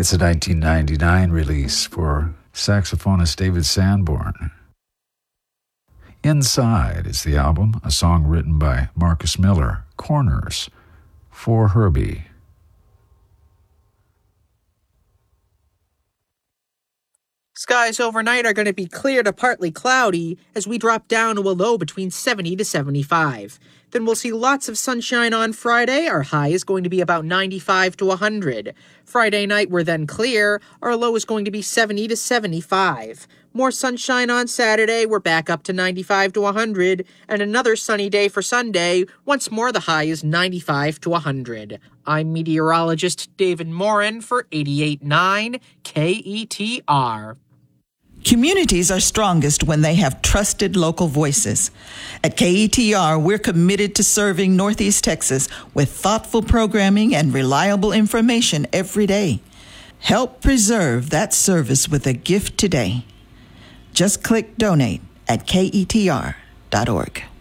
It's a 1999 release for saxophonist David Sanborn. Inside is the album, a song written by Marcus Miller, Corners, for Herbie. Skies overnight are going to be clear to partly cloudy as we drop down to a low between 70 to 75. Then we'll see lots of sunshine on Friday. Our high is going to be about 95 to 100. Friday night we're then clear. Our low is going to be 70 to 75. More sunshine on Saturday. We're back up to 95 to 100. And another sunny day for Sunday. Once more the high is 95 to 100. I'm meteorologist David Morin for 88.9 KETR. Communities are strongest when they have trusted local voices. At KETR, we're committed to serving Northeast Texas with thoughtful programming and reliable information every day. Help preserve that service with a gift today. Just click donate at ketr.org.